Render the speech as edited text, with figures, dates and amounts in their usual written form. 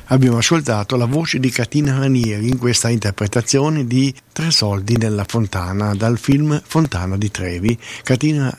Abbiamo ascoltato la voce di Catina Ranieri in questa interpretazione di Tre soldi nella fontana dal film Fontana di Trevi. Catina